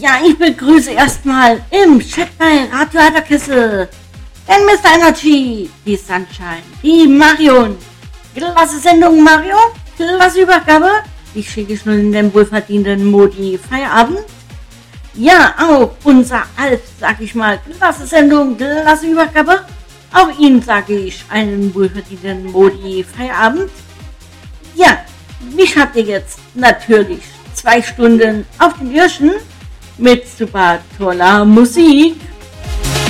Ja, ich begrüße erstmal im Chat bei Radio Adlerkessel den Mr. Energy, die Sunshine, die Marion. Klasse Sendung, Mario. Klasse Übergabe. Ich schicke schon in den wohlverdienten Modi Feierabend. Ja, auch unser Alf, sag ich mal, klasse Sendung, klasse Übergabe. Auch Ihnen sage ich einen wohlverdienten Modi Feierabend. Ja, mich habt ihr jetzt natürlich 2 Stunden auf den Irrschen mit super toller Musik.